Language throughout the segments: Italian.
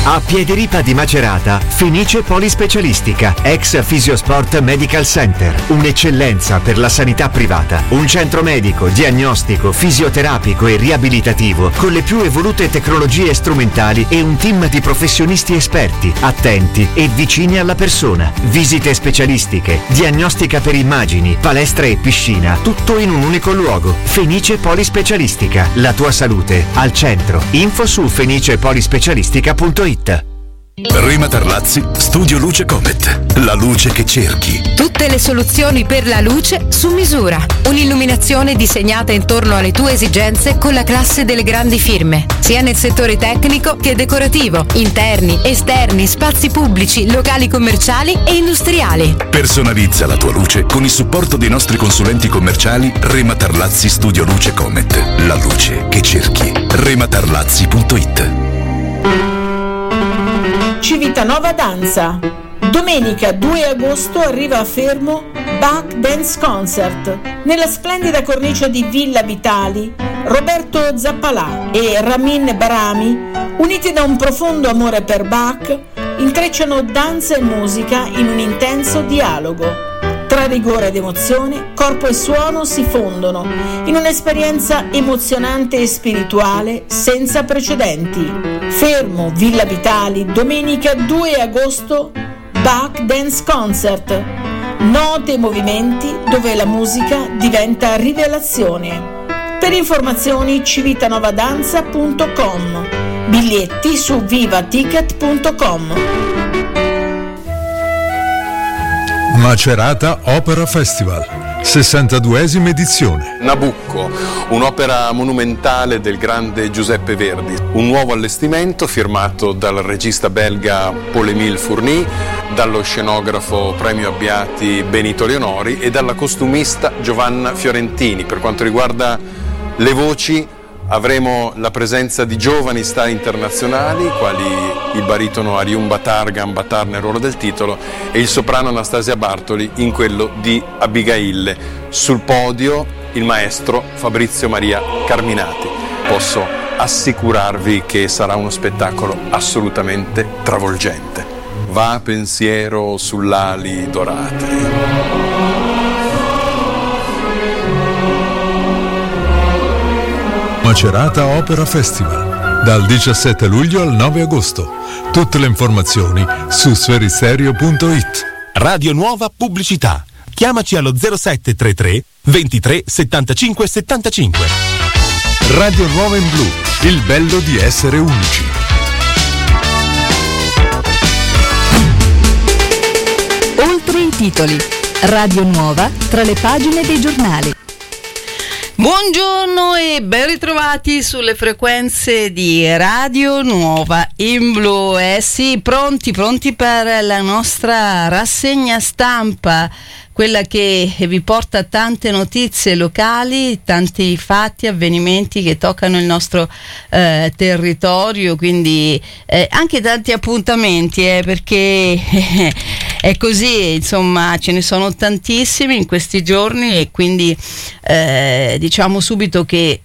A Piederipa di Macerata, Fenice Polispecialistica, ex Fisiosport Medical Center, un'eccellenza per la sanità privata, un centro medico, diagnostico, fisioterapico e riabilitativo con le più evolute tecnologie strumentali e un team di professionisti esperti, attenti e vicini alla persona. Visite specialistiche, diagnostica per immagini, palestra e piscina, tutto in un unico luogo. Fenice Polispecialistica, la tua salute al centro. Info su fenicepolispecialistica.it. Rema Tarlazzi, Studio Luce Comet. La luce che cerchi. Tutte le soluzioni per la luce su misura. Un'illuminazione disegnata intorno alle tue esigenze con la classe delle grandi firme, sia nel settore tecnico che decorativo, interni, esterni, spazi pubblici, locali commerciali e industriali. Personalizza la tua luce con il supporto dei nostri consulenti commerciali Rema Tarlazzi Studio Luce Comet. La luce che cerchi. rematarlazzi.it. Civitanova Danza. Domenica 2 agosto arriva a Fermo Bach Dance Concert. Nella splendida cornice di Villa Vitali, Roberto Zappalà e Ramin Barami, uniti da un profondo amore per Bach, intrecciano danza e musica in un intenso dialogo. Tra rigore ed emozione, corpo e suono si fondono in un'esperienza emozionante e spirituale senza precedenti. Fermo, Villa Vitali, domenica 2 agosto, Bach Dance Concert. Note e movimenti dove la musica diventa rivelazione. Per informazioni civitanovadanza.com. Biglietti su vivaticket.com. Macerata Opera Festival, 62esima edizione. Nabucco, un'opera monumentale del grande Giuseppe Verdi, un nuovo allestimento firmato dal regista belga Paul-Émile Fourny, dallo scenografo premio Abbiati Benito Leonori e dalla costumista Giovanna Fiorentini. Per quanto riguarda le voci, avremo la presenza di giovani star internazionali, quali il baritono Ariun Batargan nel ruolo del titolo e il soprano Anastasia Bartoli in quello di Abigail. Sul podio il maestro Fabrizio Maria Carminati. Posso assicurarvi che sarà uno spettacolo assolutamente travolgente. Va pensiero sull'ali dorate. Macerata Opera Festival, dal 17 luglio al 9 agosto. Tutte le informazioni su sferisterio.it. Radio Nuova Pubblicità. Chiamaci allo 0733 23 75 75. Radio Nuova in Blu, il bello di essere unici. Oltre i titoli. Radio Nuova tra le pagine dei giornali. Buongiorno e ben ritrovati sulle frequenze di Radio Nuova in Blu. Sì, pronti per la nostra rassegna stampa, quella che vi porta tante notizie locali, tanti fatti, avvenimenti che toccano il nostro territorio, quindi anche tanti appuntamenti, perché è così, insomma, ce ne sono tantissimi in questi giorni e quindi diciamo subito che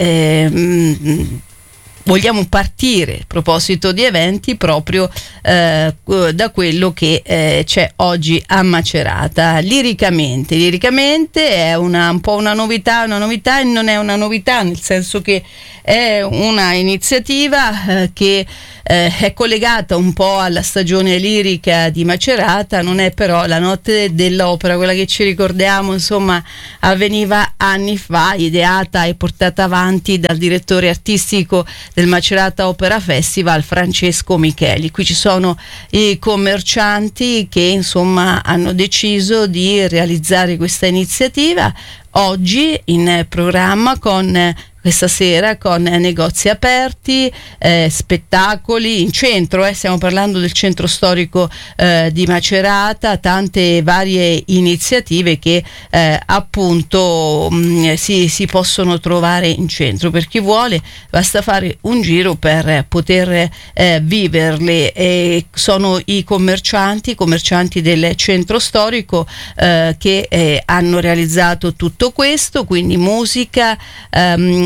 vogliamo partire a proposito di eventi proprio da quello che c'è oggi a Macerata. Liricamente è un po' una novità e non è una novità, nel senso che è una iniziativa che è collegata un po' alla stagione lirica di Macerata, non è però la notte dell'opera, quella che ci ricordiamo, insomma, avveniva anni fa, ideata e portata avanti dal direttore artistico del Macerata Opera Festival, Francesco Micheli. Qui ci sono i commercianti che insomma hanno deciso di realizzare questa iniziativa oggi in programma questa sera con negozi aperti, spettacoli in centro, stiamo parlando del centro storico di Macerata, tante varie iniziative che appunto si possono trovare in centro. Per chi vuole basta fare un giro per poter viverle. Sono i commercianti del centro storico che hanno realizzato tutto questo, quindi musica,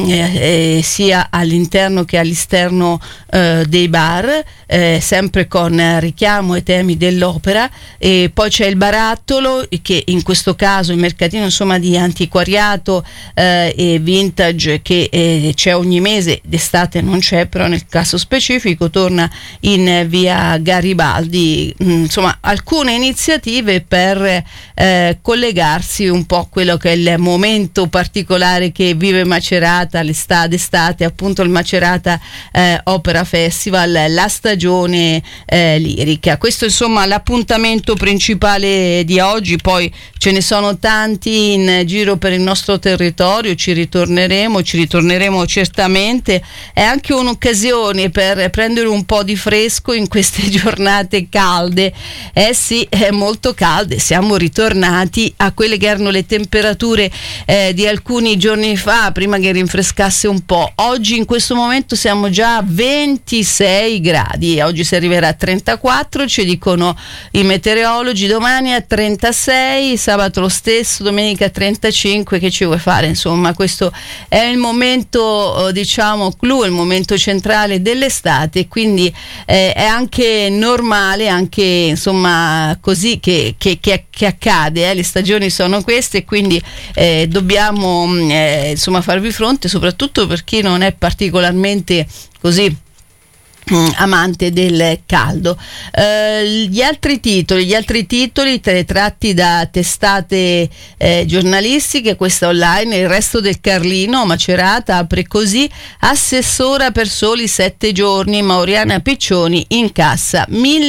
sia all'interno che all'esterno dei bar, sempre con richiamo ai temi dell'opera. E poi c'è il barattolo, che in questo caso il mercatino insomma di antiquariato e vintage che c'è ogni mese, d'estate non c'è, però nel caso specifico torna in via Garibaldi. Insomma, alcune iniziative per collegarsi un po' a quello che è il momento particolare che vive Macerata d'estate, appunto il Macerata Opera Festival, la stagione lirica. Questo insomma l'appuntamento principale di oggi, poi ce ne sono tanti in giro per il nostro territorio, ci ritorneremo certamente. È anche un'occasione per prendere un po' di fresco in queste giornate calde. Sì, è molto calde, siamo ritornati a quelle che erano le temperature di alcuni giorni fa, prima che rinfrescasse un po'. Oggi in questo momento siamo già a 26 gradi, oggi si arriverà a 34, ci dicono i meteorologi, domani a 36, sabato lo stesso, domenica 35. Che ci vuoi fare? Insomma, questo è il momento diciamo clou, il momento centrale dell'estate, quindi è anche normale, anche insomma così che accade, le stagioni sono queste, quindi dobbiamo insomma farvi fronte, soprattutto per chi non è particolarmente così amante del caldo. Gli altri titoli tratti da testate giornalistiche, questa online. Il Resto del Carlino, Macerata apre così: assessora per soli 7 giorni, Mauriana Piccioni incassa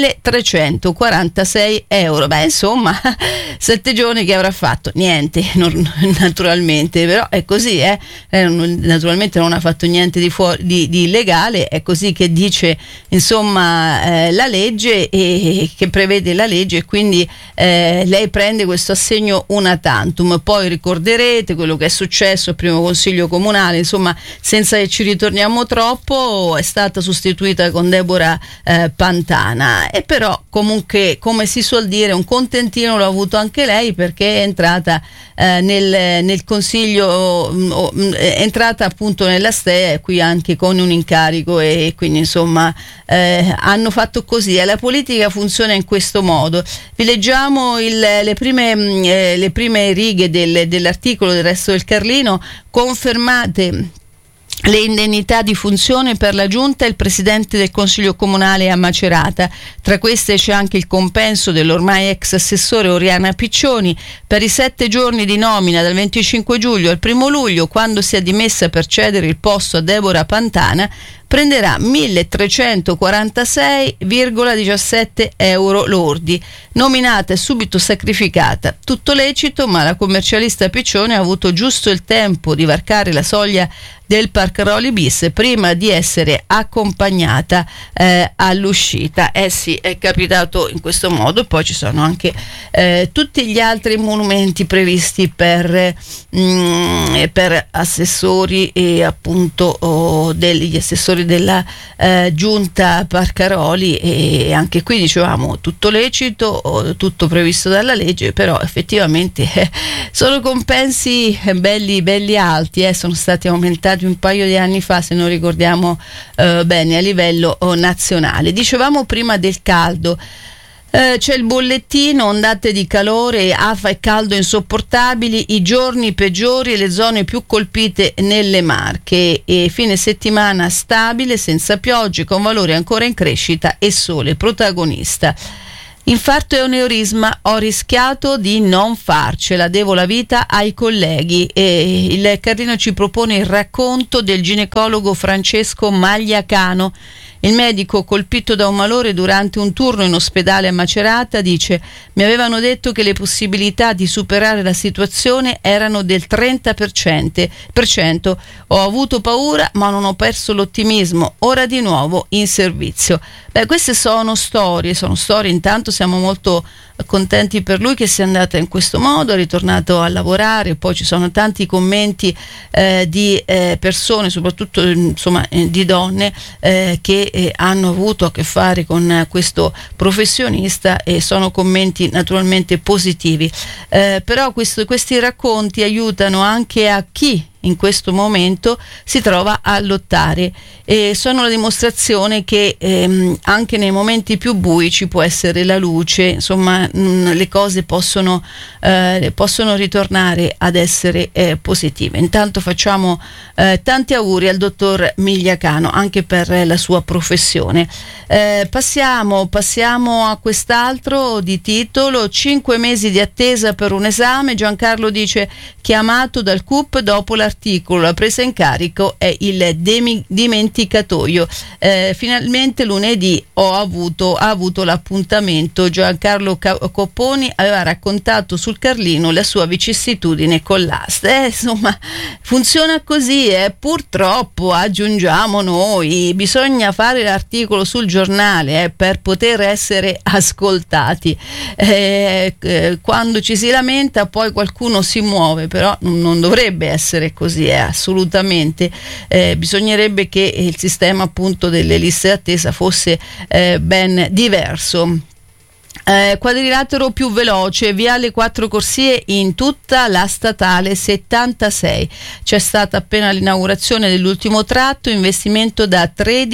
1.346 euro. Beh, insomma, 7 giorni che avrà fatto? Niente, naturalmente, però è così, naturalmente non ha fatto niente di illegale, è così che dice insomma la legge, e che prevede la legge, quindi lei prende questo assegno una tantum. Poi ricorderete quello che è successo al primo consiglio comunale, insomma, senza che ci ritorniamo troppo, è stata sostituita con Deborah Pantana, e però comunque, come si suol dire, un contentino l'ha avuto anche lei, perché è entrata nel consiglio, è entrata appunto nella STEA, qui anche con un incarico, e quindi insomma hanno fatto così. La politica funziona in questo modo. Vi leggiamo le prime righe dell'articolo del Resto del Carlino. Confermate le indennità di funzione per la giunta e il presidente del consiglio comunale a Macerata. Tra queste c'è anche il compenso dell'ormai ex assessore Oriana Piccioni per i 7 giorni di nomina dal 25 giugno al 1 luglio, quando si è dimessa per cedere il posto a Deborah Pantana. Prenderà 1.346,17 euro lordi. Nominata e subito sacrificata. Tutto lecito, ma la commercialista Piccioni ha avuto giusto il tempo di varcare la soglia del Parcaroli bis prima di essere accompagnata all'uscita. Sì, è capitato in questo modo. Poi ci sono anche tutti gli altri monumenti previsti per assessori, e appunto degli assessori della giunta Parcaroli, e anche qui dicevamo tutto lecito, tutto previsto dalla legge, però effettivamente sono compensi belli alti, sono stati aumentati un paio di anni fa, se non ricordiamo bene, a livello nazionale. Dicevamo prima del caldo. C'è il bollettino: ondate di calore, afa e caldo insopportabili, i giorni peggiori e le zone più colpite nelle Marche, e fine settimana stabile senza piogge, con valore ancora in crescita e sole protagonista. Infarto e aneurisma, ho rischiato di non farcela, devo la vita ai colleghi. E il Carlino ci propone il racconto del ginecologo Francesco Magliacano. Il medico, colpito da un malore durante un turno in ospedale a Macerata, dice: mi avevano detto che le possibilità di superare la situazione erano del 30%. Ho avuto paura, ma non ho perso l'ottimismo. Ora di nuovo in servizio. Queste sono storie. Intanto siamo molto contenti per lui che sia andata in questo modo, è ritornato a lavorare. Poi ci sono tanti commenti di persone, soprattutto insomma di donne, che hanno avuto a che fare con questo professionista, e sono commenti naturalmente positivi. Però questi racconti aiutano anche a chi in questo momento si trova a lottare, e sono la dimostrazione che anche nei momenti più bui ci può essere la luce, insomma le cose possono ritornare ad essere positive. Intanto facciamo tanti auguri al dottor Migliacano anche per la sua professione. Passiamo a quest'altro di titolo: 5 mesi di attesa per un esame. Giancarlo dice: chiamato dal CUP dopo l'articolo, la presa in carico è il dimenticatoio. Finalmente lunedì ha avuto l'appuntamento. Giancarlo Copponi aveva raccontato sul Carlino la sua vicissitudine con l'asta. Insomma, funziona così, purtroppo, aggiungiamo noi, bisogna fare l'articolo sul giornale per poter essere ascoltati. Quando ci si lamenta poi qualcuno si muove, però non dovrebbe essere così, assolutamente. Bisognerebbe che il sistema appunto delle liste d'attesa fosse ben diverso. Quadrilatero più veloce, viale 4 corsie in tutta la statale 76. C'è stata appena l'inaugurazione dell'ultimo tratto, investimento da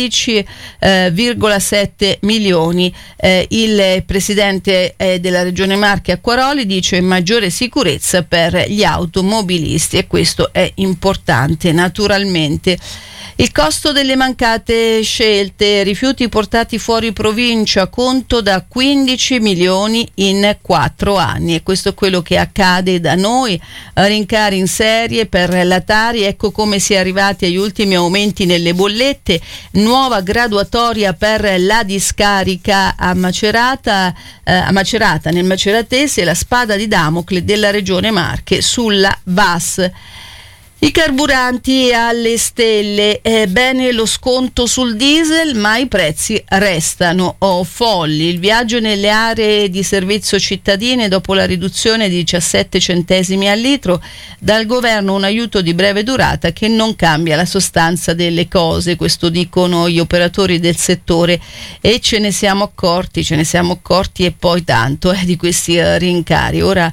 13,7 milioni. Il presidente della Regione Marche Acquaroli dice maggiore sicurezza per gli automobilisti, e questo è importante naturalmente. Il costo delle mancate scelte, rifiuti portati fuori provincia, conto da 15 milioni in 4 anni, e questo è quello che accade da noi. Rincari in serie per la Tari, ecco come si è arrivati agli ultimi aumenti nelle bollette. Nuova graduatoria per la discarica a Macerata nel Maceratese, la spada di Damocle della Regione Marche sulla VAS. I carburanti alle stelle, bene lo sconto sul diesel, ma i prezzi restano folli. Il viaggio nelle aree di servizio cittadine dopo la riduzione di 17 centesimi al litro, dal governo un aiuto di breve durata che non cambia la sostanza delle cose, questo dicono gli operatori del settore, e ce ne siamo accorti e poi tanto di questi rincari. Ora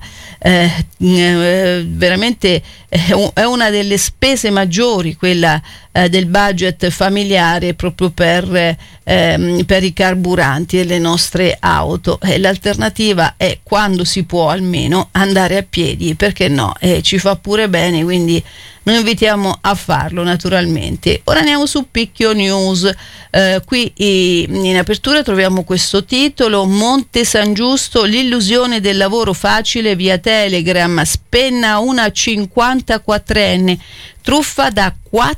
veramente è una delle spese maggiori, quella del budget familiare, proprio per i carburanti delle nostre auto. L'alternativa è, quando si può, almeno andare a piedi, perché no, ci fa pure bene, quindi noi invitiamo a farlo naturalmente. Ora andiamo su Picchio News. Qui in apertura troviamo questo titolo: Monte San Giusto, l'illusione del lavoro facile via Telegram, spenna una 54enne, truffa da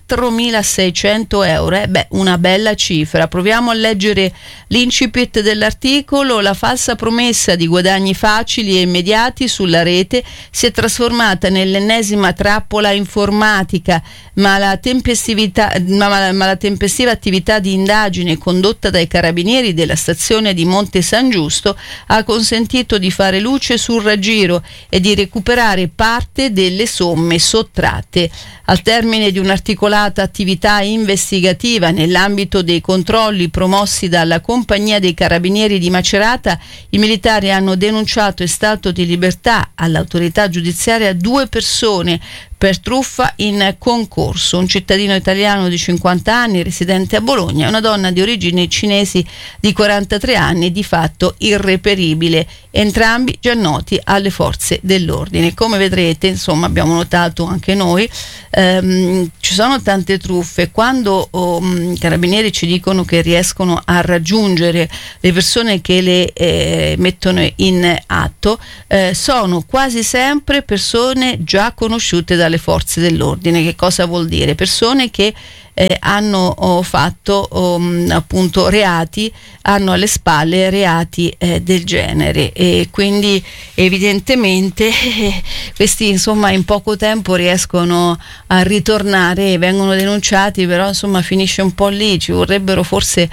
4.600 euro. Una bella cifra. Proviamo a leggere l'incipit dell'articolo. La falsa promessa di guadagni facili e immediati sulla rete si è trasformata nell'ennesima trappola informatica, ma la tempestiva attività di indagine condotta dai carabinieri della stazione di Monte San Giusto ha consentito di fare luce sul raggiro e di recuperare parte delle somme sottratte. Al termine di un'articolata attività investigativa nell'ambito dei controlli promossi dalla Compagnia dei Carabinieri di Macerata, i militari hanno denunciato in stato di libertà all'autorità giudiziaria 2 persone per truffa in concorso: un cittadino italiano di 50 anni residente a Bologna e una donna di origini cinesi di 43 anni di fatto irreperibile, entrambi già noti alle forze dell'ordine. Come vedrete, insomma, abbiamo notato anche noi, ci sono tante truffe. Quando i carabinieri ci dicono che riescono a raggiungere le persone che le mettono in atto, sono quasi sempre persone già conosciute dalle forze dell'ordine. Che cosa vuol dire? Persone che hanno fatto appunto reati, hanno alle spalle reati del genere, e quindi evidentemente questi, insomma, in poco tempo riescono a ritornare, vengono denunciati, però insomma finisce un po' lì. Ci vorrebbero forse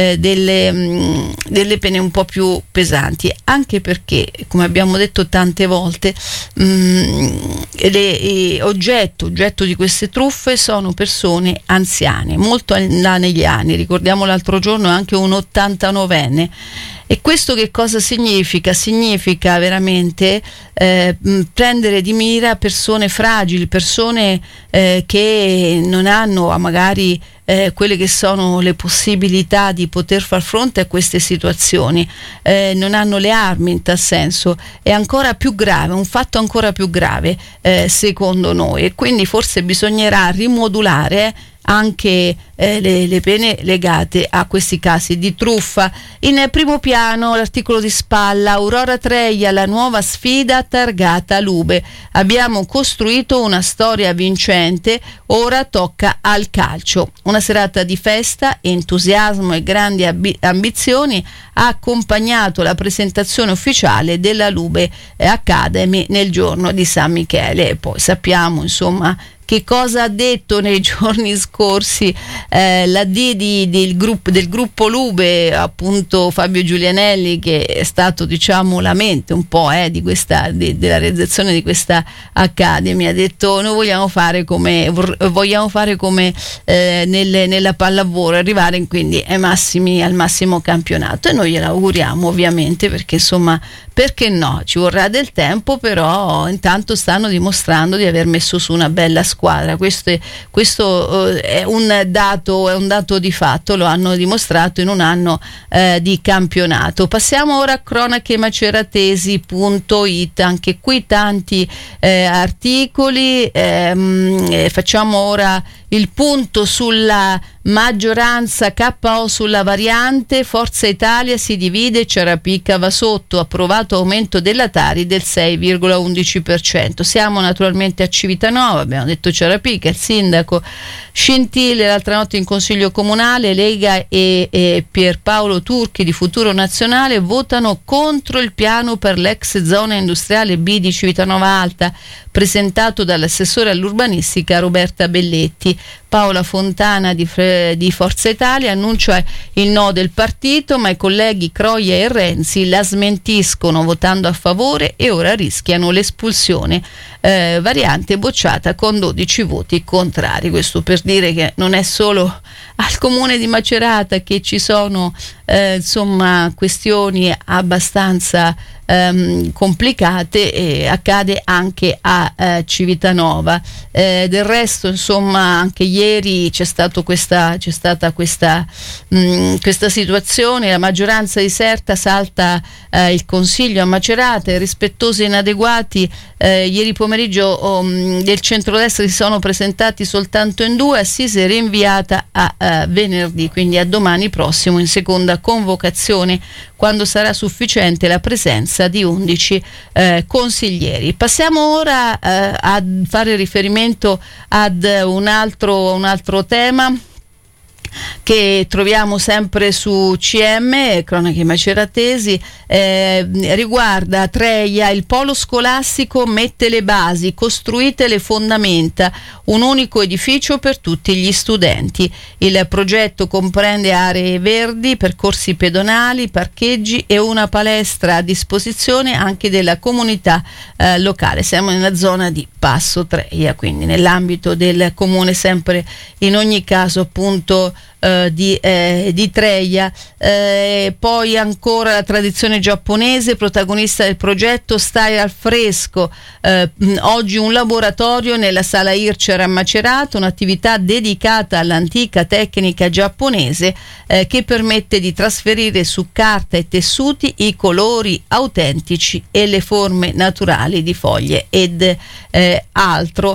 delle pene un po' più pesanti, anche perché, come abbiamo detto tante volte, oggetto di queste truffe sono persone anziane, anziani, molto là negli anni. Ricordiamo l'altro giorno anche un 89enne. E questo che cosa significa? Significa veramente prendere di mira persone fragili, persone che non hanno magari quelle che sono le possibilità di poter far fronte a queste situazioni, non hanno le armi in tal senso. È ancora più grave, un fatto ancora più grave secondo noi, e quindi forse bisognerà rimodulare anche le pene legate a questi casi di truffa. In primo piano l'articolo di spalla: Aurora Treia, la nuova sfida targata Lube. Abbiamo costruito una storia vincente, ora tocca al calcio. Una serata di festa, entusiasmo e grandi ambizioni ha accompagnato la presentazione ufficiale della Lube Academy nel giorno di San Michele. E poi sappiamo insomma che cosa ha detto nei giorni scorsi la D del gruppo Lube, appunto Fabio Giulianelli, che è stato la mente un po' della realizzazione di questa Academy. Ha detto: noi vogliamo fare come nella pallavolo, arrivare quindi al massimo campionato, e noi glielo auguriamo ovviamente, perché insomma, perché no, ci vorrà del tempo, però intanto stanno dimostrando di aver messo su una bella squadra. Questo è un dato di fatto, lo hanno dimostrato in un anno di campionato. Passiamo ora a cronacheMaceratesi.it, anche qui tanti articoli. Facciamo ora il punto sulla maggioranza KO sulla variante. Forza Italia si divide, Ciarapicca va sotto, approvato aumento della Tari del 6,11%. Siamo naturalmente a Civitanova, abbiamo detto Ciarapicca, il sindaco Scintille l'altra notte in consiglio comunale. Lega e Pierpaolo Turchi di Futuro Nazionale votano contro il piano per l'ex zona industriale B di Civitanova Alta, presentato dall'assessore all'urbanistica Roberta Belletti. Paola Fontana di Forza Italia annuncia il no del partito, ma i colleghi Croia e Renzi la smentiscono votando a favore e ora rischiano l'espulsione. Variante bocciata con 12 voti contrari. Questo per dire che non è solo al comune di Macerata che ci sono questioni abbastanza complicate, e accade anche a Civitanova. Del resto insomma anche ieri c'è stata questa situazione. La maggioranza diserta, salta il consiglio a Macerata, rispettosi e inadeguati. Ieri pomeriggio del centrodestra si sono presentati soltanto in 2, Assise rinviata a venerdì, quindi a domani prossimo in seconda convocazione, quando sarà sufficiente la presenza di 11 consiglieri. Passiamo ora a fare riferimento ad un altro tema che troviamo sempre su CM, Cronache Maceratesi. Riguarda Treia, il polo scolastico mette le basi, costruite le fondamenta, un unico edificio per tutti gli studenti. Il progetto comprende aree verdi, percorsi pedonali, parcheggi e una palestra a disposizione anche della comunità locale. Siamo nella zona di Passo Treia, quindi nell'ambito del comune, sempre in ogni caso appunto di Treia. Poi ancora la tradizione giapponese, protagonista del progetto Stare al fresco. Oggi un laboratorio nella sala Ircer a Macerata, un'attività dedicata all'antica tecnica giapponese che permette di trasferire su carta e tessuti i colori autentici e le forme naturali di foglie ed altro.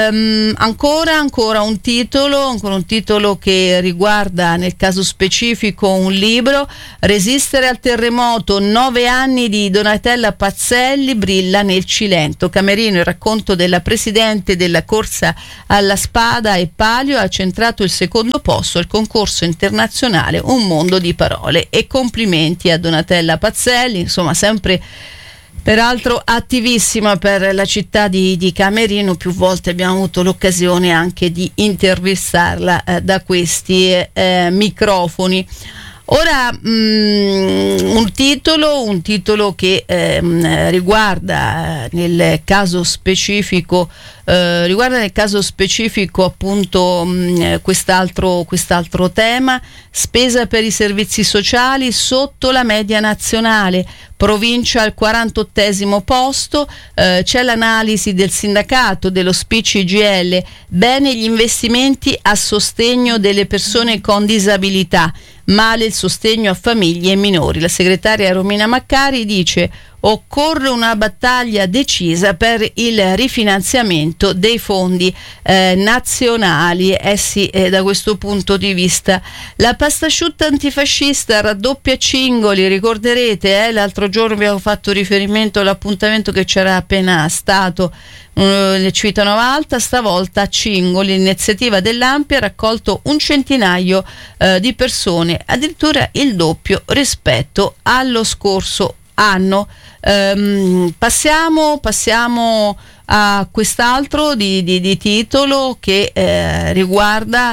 Ancora un titolo che riguarda nel caso specifico un libro, Resistere al terremoto, 9 anni di Donatella Pazzelli, brilla nel Cilento. Camerino, il racconto della presidente della corsa alla spada e palio, ha centrato il secondo posto al concorso internazionale Un mondo di parole. E complimenti a Donatella Pazzelli, insomma sempre peraltro attivissima per la città di Camerino. Più volte abbiamo avuto l'occasione anche di intervistarla da questi microfoni. Ora un titolo che riguarda nel caso specifico appunto quest'altro tema: spesa per i servizi sociali sotto la media nazionale, provincia al 48esimo posto. C'è l'analisi del sindacato dello SPI-CGIL, bene gli investimenti a sostegno delle persone con disabilità, male il sostegno a famiglie e minori. La segretaria Romina Maccari dice: occorre una battaglia decisa per il rifinanziamento dei fondi nazionali. Sì, da questo punto di vista la pastasciutta antifascista raddoppia Cingoli, ricorderete, l'altro giorno abbiamo fatto riferimento all'appuntamento che c'era appena stato nel Civitanova Alta. Stavolta a Cingoli l'iniziativa dell'Ampia ha raccolto un centinaio di persone, addirittura il doppio rispetto allo scorso anno. Passiamo a quest'altro di titolo che riguarda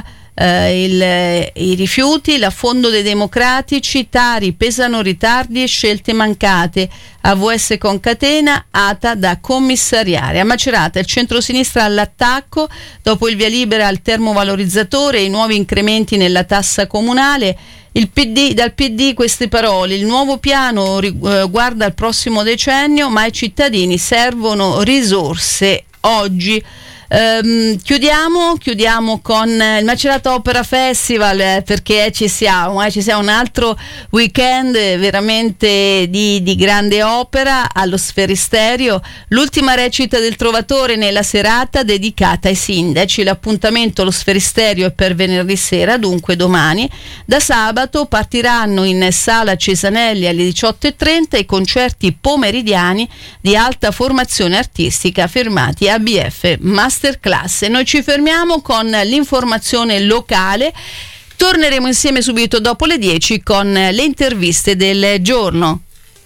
i rifiuti. L'affondo dei democratici, Tari, pesano ritardi e scelte mancate. AVS concatena, ATA da commissariare. A Macerata il centrosinistra all'attacco dopo il via libera al termovalorizzatore e i nuovi incrementi nella tassa comunale. Dal PD queste parole: il nuovo piano guarda al prossimo decennio, ma ai cittadini servono risorse oggi. Chiudiamo con il Macerata Opera Festival, perché ci siamo un altro weekend veramente di grande opera allo Sferisterio. L'ultima recita del Trovatore nella serata dedicata ai sindaci. L'appuntamento allo Sferisterio è per venerdì sera, dunque domani. Da sabato partiranno in sala Cesanelli alle 18:30 i concerti pomeridiani di alta formazione artistica firmati ABF Masterclass. Noi ci fermiamo con l'informazione locale. Torneremo insieme subito dopo le 10 con le interviste del giorno.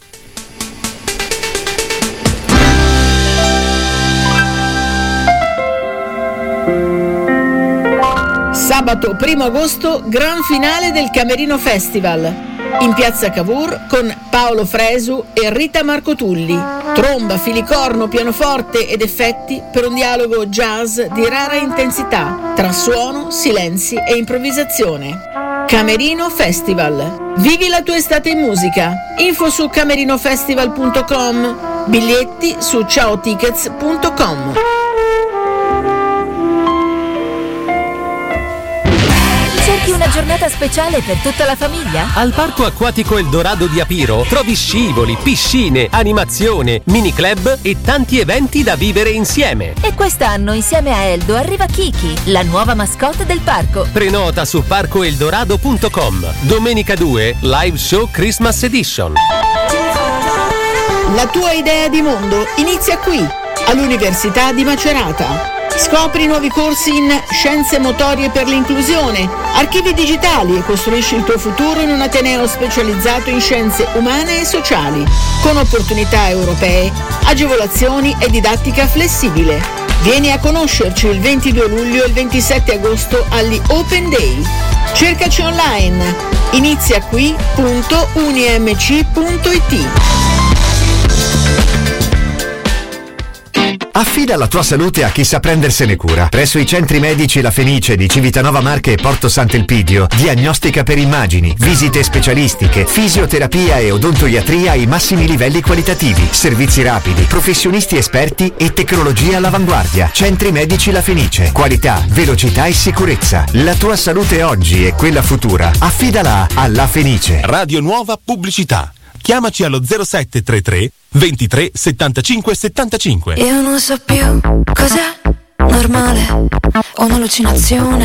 Sabato 1 agosto, gran finale del Camerino Festival. In piazza Cavour con Paolo Fresu e Rita Marcotulli. Tromba, filicorno, pianoforte ed effetti per un dialogo jazz di rara intensità tra suono, silenzi e improvvisazione. Camerino Festival. Vivi la tua estate in musica. Info su camerinofestival.com. Biglietti su ciaotickets.com. Cerchi una giornata speciale per tutta la famiglia? Al Parco Acquatico Eldorado di Apiro trovi scivoli, piscine, animazione, mini club e tanti eventi da vivere insieme. E quest'anno insieme a Eldo arriva Kiki, la nuova mascotte del parco. Prenota su parcoeldorado.com. Domenica 2, live show Christmas Edition. La tua idea di mondo inizia qui, all'Università di Macerata. Scopri nuovi corsi in scienze motorie per l'inclusione, archivi digitali e costruisci il tuo futuro in un ateneo specializzato in scienze umane e sociali, con opportunità europee, agevolazioni e didattica flessibile. Vieni a conoscerci il 22 luglio e il 27 agosto agli Open Day. Cercaci online, iniziaqui.unimc.it. Affida la tua salute a chi sa prendersene cura. Presso i centri medici La Fenice di Civitanova Marche e Porto Sant'Elpidio, diagnostica per immagini, visite specialistiche, fisioterapia e odontoiatria ai massimi livelli qualitativi, servizi rapidi, professionisti esperti e tecnologia all'avanguardia. Centri medici La Fenice, qualità, velocità e sicurezza. La tua salute oggi e quella futura, affidala a La Fenice. Radio Nuova Pubblicità. Chiamaci allo 0733 23 75 75. Io non so più cos'è normale o un'allucinazione.